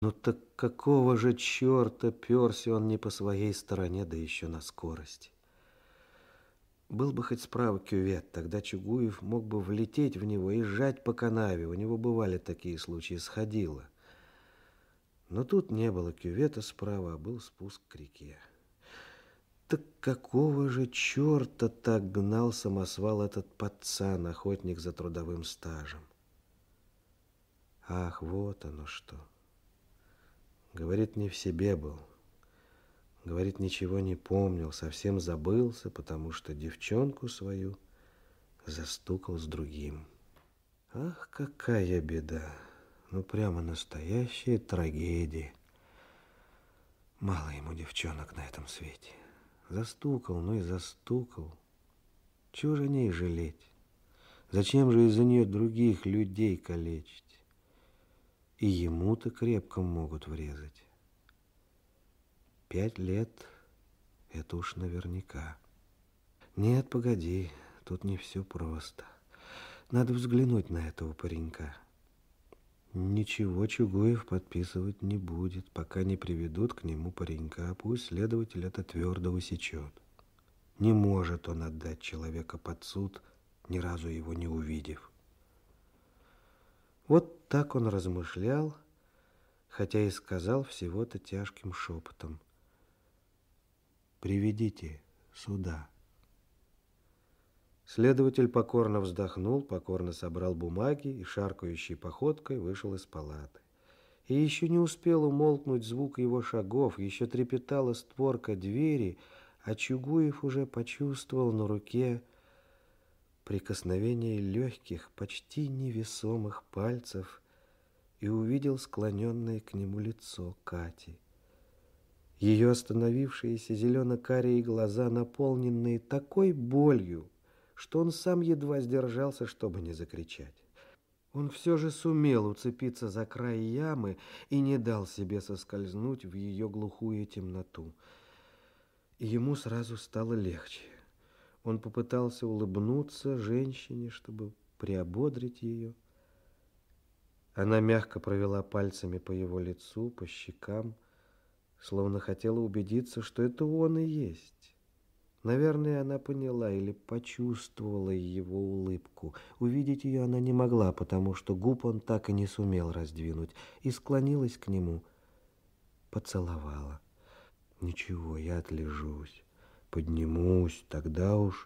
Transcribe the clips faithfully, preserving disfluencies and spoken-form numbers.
Ну так какого же черта перся он не по своей стороне, да еще на скорости? Был бы хоть справа кювет, тогда Чугуев мог бы влететь в него и сжать по канаве. У него бывали такие случаи, сходило. Но тут не было кювета справа, а был спуск к реке. Так какого же черта так гнал самосвал этот пацан, охотник за трудовым стажем? Ах, вот оно что. Говорит, не в себе был. Говорит, ничего не помнил, совсем забылся, потому что девчонку свою застукал с другим. Ах, какая беда. Ну, прямо настоящая трагедия. Мало ему девчонок на этом свете. Застукал, ну и застукал. Чего же о ней жалеть? Зачем же из-за нее других людей калечить? И ему-то крепко могут врезать. Пять лет — это уж наверняка. Нет, погоди, тут не все просто. Надо взглянуть на этого паренька. Ничего Чугуев подписывать не будет, пока не приведут к нему паренька. Пусть следователь это твердо усечет. Не может он отдать человека под суд, ни разу его не увидев. Вот так он размышлял, хотя и сказал всего-то тяжким шепотом: «Приведите сюда». Следователь покорно вздохнул, покорно собрал бумаги и шаркающей походкой вышел из палаты. И еще не успел умолкнуть звук его шагов, еще трепетала створка двери, а Чугуев уже почувствовал на руке прикосновение легких, почти невесомых пальцев и увидел склоненное к нему лицо Кати. Ее остановившиеся зелено-карие глаза, наполненные такой болью, что он сам едва сдержался, чтобы не закричать. Он все же сумел уцепиться за край ямы и не дал себе соскользнуть в ее глухую темноту. И ему сразу стало легче. Он попытался улыбнуться женщине, чтобы приободрить ее. Она мягко провела пальцами по его лицу, по щекам, словно хотела убедиться, что это он и есть. Наверное, она поняла или почувствовала его улыбку. Увидеть ее она не могла, потому что губ он так и не сумел раздвинуть, и склонилась к нему, поцеловала. «Ничего, я отлежусь, поднимусь, тогда уж...»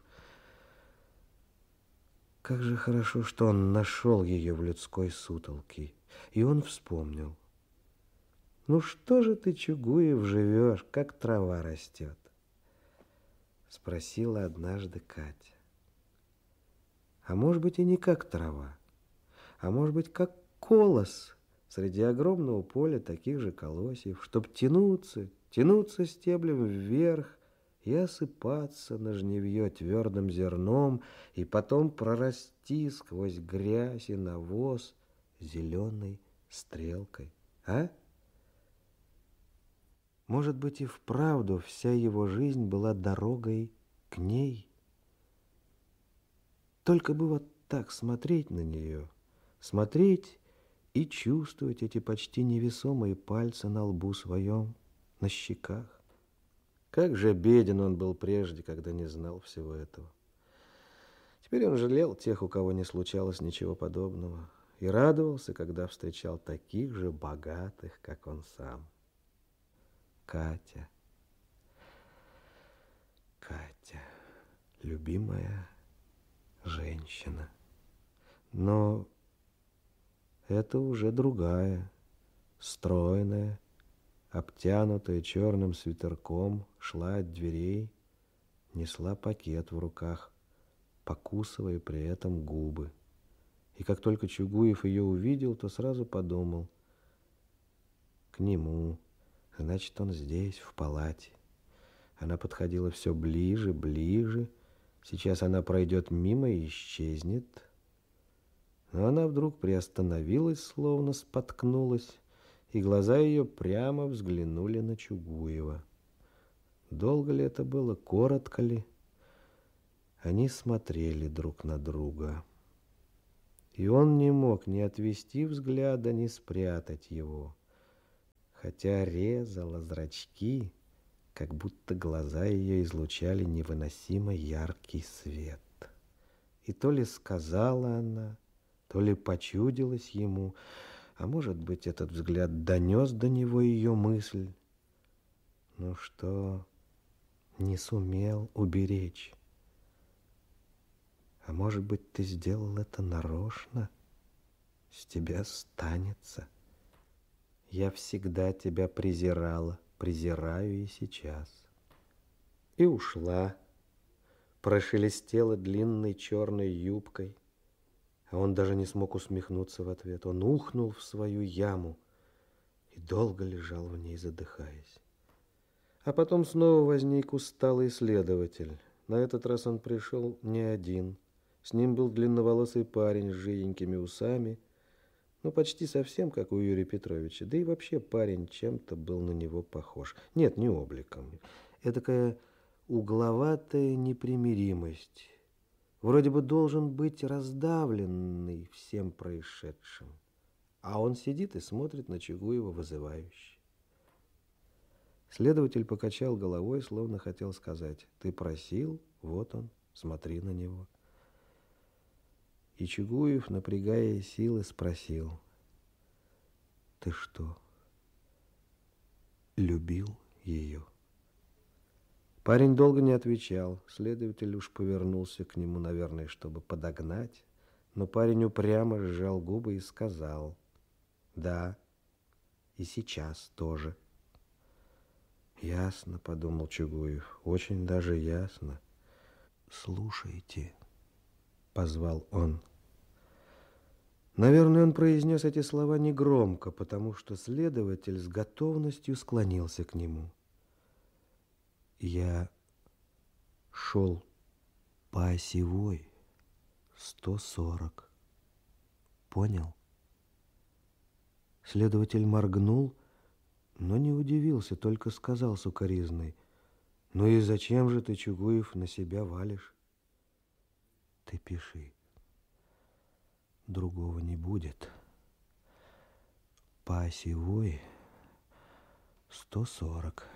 Как же хорошо, что он нашел ее в людской сутолке, и он вспомнил. «Ну что же ты, Чугуев, живешь, как трава растет?» Спросила однажды Катя. А может быть, и не как трава, а может быть, как колос среди огромного поля таких же колосьев, чтоб тянуться, тянуться стеблем вверх и осыпаться на жневье твердым зерном, и потом прорасти сквозь грязь и навоз зеленой стрелкой. А? Может быть, и вправду вся его жизнь была дорогой к ней? Только бы вот так смотреть на нее, смотреть и чувствовать эти почти невесомые пальцы на лбу своем, на щеках. Как же беден он был прежде, когда не знал всего этого. Теперь он жалел тех, у кого не случалось ничего подобного, и радовался, когда встречал таких же богатых, как он сам. Катя, Катя, любимая женщина. Но это уже другая, стройная, обтянутая черным свитерком, шла от дверей, несла пакет в руках, покусывая при этом губы. И как только Чугуев ее увидел, то сразу подумал: к нему, значит, он здесь, в палате. Она подходила все ближе, ближе. Сейчас она пройдет мимо и исчезнет. Но она вдруг приостановилась, словно споткнулась, и глаза ее прямо взглянули на Чугуева. Долго ли это было, коротко ли? Они смотрели друг на друга. И он не мог ни отвести взгляда, ни спрятать его. хотя резала зрачки, как будто глаза ее излучали невыносимо яркий свет. И то ли сказала она, то ли почудилась ему, а может быть, этот взгляд донес до него ее мысль, но что не сумел уберечь. А может быть, ты сделал это нарочно? С тебя станется. Я всегда тебя презирала, презираю и сейчас. И ушла, прошелестела длинной черной юбкой, а он даже не смог усмехнуться в ответ. Он ухнул в свою яму и долго лежал в ней, задыхаясь. А потом снова возник усталый следователь. На этот раз он пришел не один. С ним был длинноволосый парень с жиденькими усами, ну, почти совсем, как у Юрия Петровича. Да и вообще парень чем-то был на него похож. Нет, не обликом. Эдакая угловатая непримиримость. Вроде бы должен быть раздавленный всем происшедшим. А он сидит и смотрит на Чугуева вызывающе. Следователь покачал головой, словно хотел сказать: ты просил, вот он, смотри на него. И Чугуев, напрягая силы, спросил: ты что, любил ее? Парень долго не отвечал. Следователь уж повернулся к нему, наверное, чтобы подогнать, но парень упрямо сжал губы и сказал: да, и сейчас тоже. Ясно, подумал Чугуев, очень даже ясно. Слушайте, позвал он. Наверное, он произнес эти слова негромко, потому что следователь с готовностью склонился к нему. Я шел по осевой сто сорок. Понял? Следователь моргнул, но не удивился, только сказал с укоризной: ну и зачем же ты, Чугуев, на себя валишь? Ты пиши. Другого не будет. По осевой сто сорок.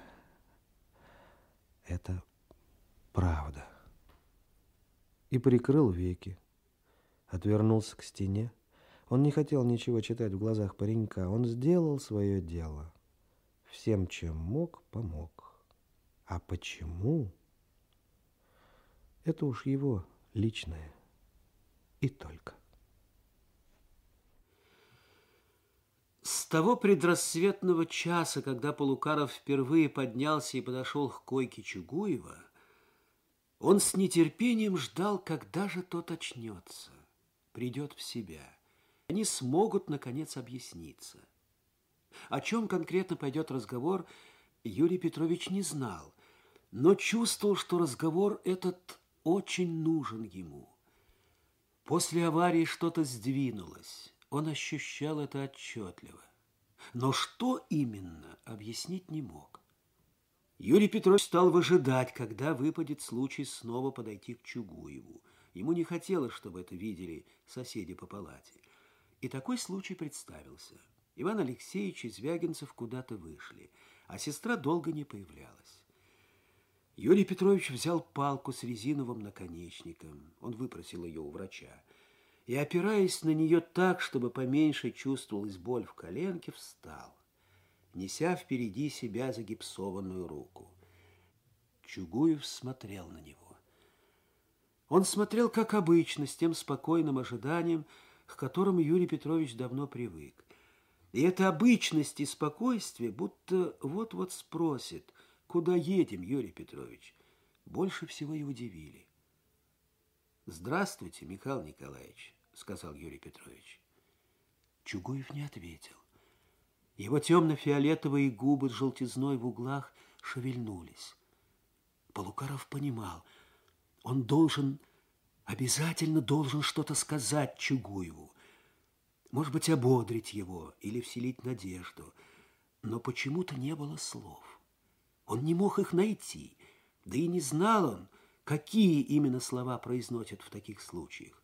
Это правда. И прикрыл веки, отвернулся к стене. Он не хотел ничего читать в глазах паренька. Он сделал свое дело. Всем, чем мог, помог. А почему? Это уж его личное. И только. С того предрассветного часа, когда Полукаров впервые поднялся и подошел к койке Чугуева, он с нетерпением ждал, когда же тот очнется, придет в себя. Они смогут, наконец, объясниться. О чем конкретно пойдет разговор, Юрий Петрович не знал, но чувствовал, что разговор этот очень нужен ему. После аварии что-то сдвинулось. Он ощущал это отчетливо. Но что именно, объяснить не мог. Юрий Петрович стал выжидать, когда выпадет случай снова подойти к Чугуеву. Ему не хотелось, чтобы это видели соседи по палате. И такой случай представился. Иван Алексеевич и Звягинцев куда-то вышли, а сестра долго не появлялась. Юрий Петрович взял палку с резиновым наконечником. Он выпросил ее у врача. И, опираясь на нее так, чтобы поменьше чувствовалась боль в коленке, встал, неся впереди себя загипсованную руку. Чугуев смотрел на него. Он смотрел, как обычно, с тем спокойным ожиданием, к которому Юрий Петрович давно привык. И эта обычность и спокойствие будто вот-вот спросит: куда едем, Юрий Петрович? Больше всего и удивили. «Здравствуйте, Михаил Николаевич», — сказал Юрий Петрович. Чугуев не ответил. Его темно-фиолетовые губы с желтизной в углах шевельнулись. Полукаров понимал, он должен, обязательно должен что-то сказать Чугуеву. Может быть, ободрить его или вселить надежду. Но почему-то не было слов. Он не мог их найти, да и не знал он, какие именно слова произносят в таких случаях.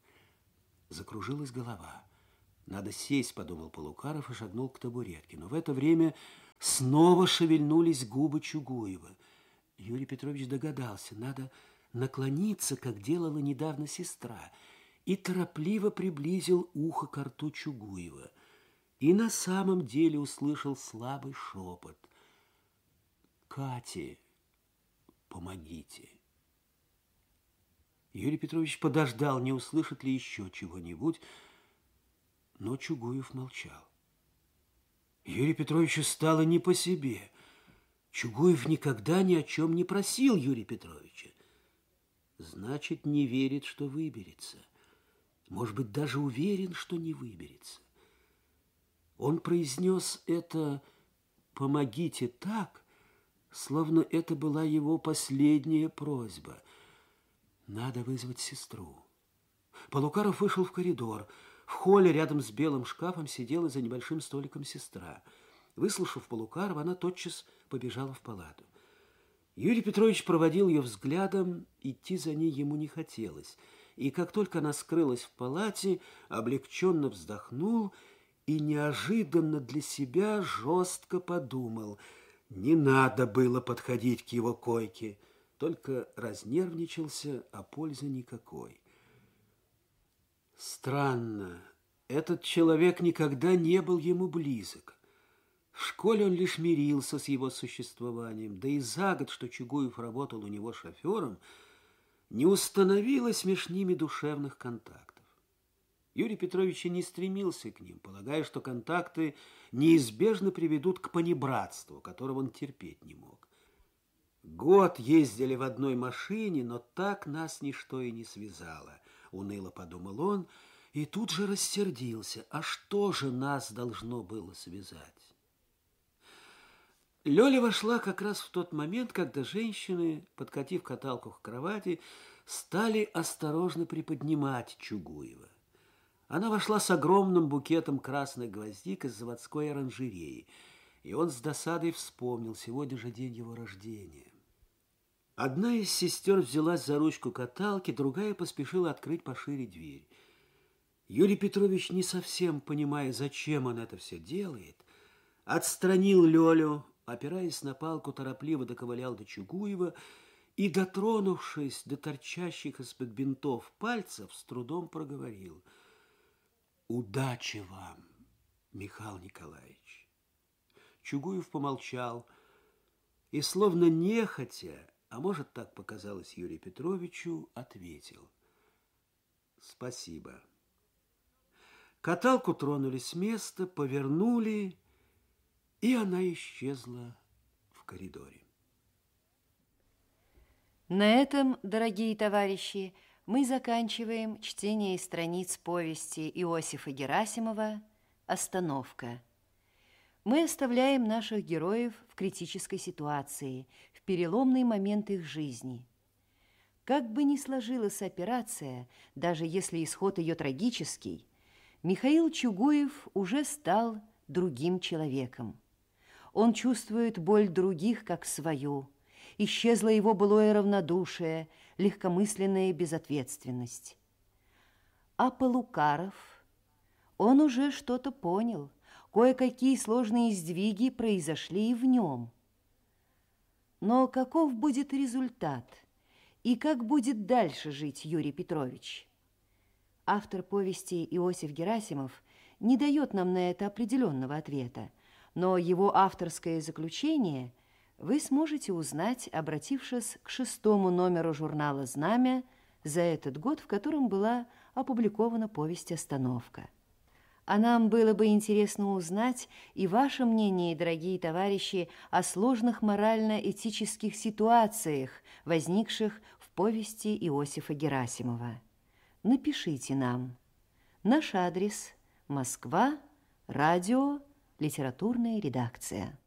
Закружилась голова. «Надо сесть», — подумал Полукаров и шагнул к табуретке. Но в это время Снова шевельнулись губы Чугуева. Юрий Петрович догадался, надо наклониться, как делала недавно сестра, и торопливо приблизил ухо к рту Чугуева. И на самом деле услышал слабый шепот. «Кате, помогите». Юрий Петрович подождал, не услышит ли еще чего-нибудь, но Чугуев молчал. Юрию Петровичу стало не по себе. Чугуев никогда ни о чем не просил Юрия Петровича. Значит, не верит, что выберется. Может быть, даже уверен, что не выберется. Он произнес это «помогите» так, словно это была его последняя просьба. Надо вызвать сестру. Полукаров вышел в коридор. В холле рядом с белым шкафом сидела за небольшим столиком сестра. Выслушав Полукарова, она тотчас побежала в палату. Юрий Петрович проводил ее взглядом, идти за ней ему не хотелось. И как только она скрылась в палате, облегченно вздохнул и неожиданно для себя жестко подумал. Не надо было подходить к его койке, только разнервничался, а пользы никакой. Странно, этот человек никогда не был ему близок. В школе он лишь мирился с его существованием, да и за год, что Чугуев работал у него шофером, не установилось между ними душевных контактов. Юрий Петрович и не стремился к ним, полагая, что контакты неизбежно приведут к понебратству, которого он терпеть не мог. Год ездили в одной машине, но так нас ничто и не связало, уныло подумал он, и тут же рассердился. А что же нас должно было связать? Лёля вошла как раз в тот момент, когда женщины, подкатив каталку к кровати, стали осторожно приподнимать Чугуева. Она вошла с огромным букетом красных гвоздик из заводской оранжереи, и он с досадой вспомнил, сегодня же день его рождения. Одна из сестер взялась за ручку каталки, другая поспешила открыть пошире дверь. Юрий Петрович, не совсем понимая, зачем он это все делает, отстранил Лёлю, опираясь на палку, торопливо доковылял до Чугуева и, дотронувшись до торчащих из-под бинтов пальцев, с трудом проговорил: «Удачи вам, Михаил Николаевич». Чугуев помолчал и, словно нехотя, а может, так показалось Юрию Петровичу, ответил: «Спасибо». Каталку тронули с места, повернули, и она исчезла в коридоре. На этом, дорогие товарищи, мы заканчиваем чтение страниц повести Иосифа Герасимова «Остановка». Мы оставляем наших героев в критической ситуации, в переломный момент их жизни. Как бы ни сложилась операция, даже если исход ее трагический, Михаил Чугуев уже стал другим человеком. Он чувствует боль других как свою. Исчезло его былое равнодушие, легкомысленная безответственность. А Полукаров, он уже что-то понял, кое-какие сложные сдвиги произошли и в нем. Но каков будет результат и как будет дальше жить Юрий Петрович? Автор повести Иосиф Герасимов не дает нам на это определенного ответа, но его авторское заключение вы сможете узнать, обратившись к шестому номеру журнала «Знамя» за этот год, в котором была опубликована повесть «Остановка». А нам было бы интересно узнать и ваше мнение, дорогие товарищи, о сложных морально-этических ситуациях, возникших в повести Иосифа Герасимова. Напишите нам. Наш адрес: Москва, радио, литературная редакция.